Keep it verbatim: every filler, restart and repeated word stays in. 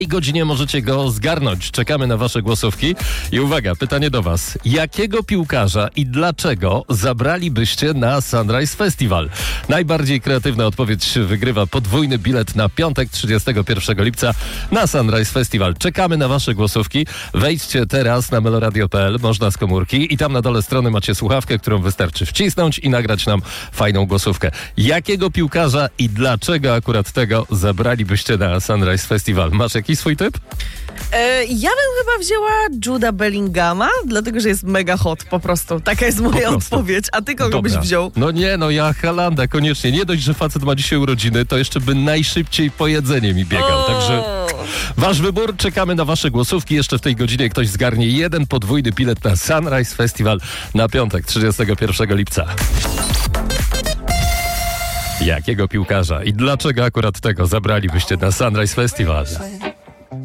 I godzinie możecie go zgarnąć. Czekamy na wasze głosówki. I uwaga, pytanie do was. Jakiego piłkarza i dlaczego zabralibyście na Sunrise Festival? Najbardziej kreatywna odpowiedź wygrywa podwójny bilet na piątek trzydziestego pierwszego lipca na Sunrise Festival. Czekamy na wasze głosówki. Wejdźcie teraz na meloradio kropka p l, można z komórki i tam na dole strony macie słuchawkę, którą wystarczy wcisnąć i nagrać nam fajną głosówkę. Jakiego piłkarza i dlaczego akurat tego zabralibyście na Sunrise Festival? Masz jakiś swój typ? E, ja bym chyba wzięła Juda Bellingama, dlatego że jest mega hot po prostu. Taka jest moja odpowiedź. A ty kogo Dobra. byś wziął? No nie, no ja Haalanda koniecznie. Nie dość, że facet ma dzisiaj urodziny, to jeszcze by najszybciej po jedzenie mi biegał. O! Także wasz wybór, czekamy na wasze głosówki. Jeszcze w tej godzinie ktoś zgarnie jeden podwójny bilet na Sunrise Festival na piątek trzydziestego pierwszego lipca. Jakiego piłkarza i dlaczego akurat tego zabralibyście na Sunrise Festival?